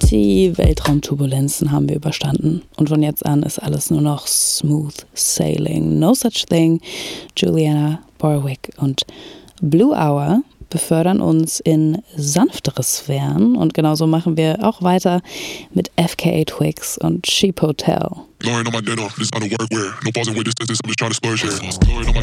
Die Weltraumturbulenzen haben wir überstanden und von jetzt an ist alles nur noch smooth sailing. No such thing. Juliana Barwick und Blue Hour befördern uns in sanftere Sphären und genauso machen wir auch weiter mit FKA Twigs und Sheep Hotel.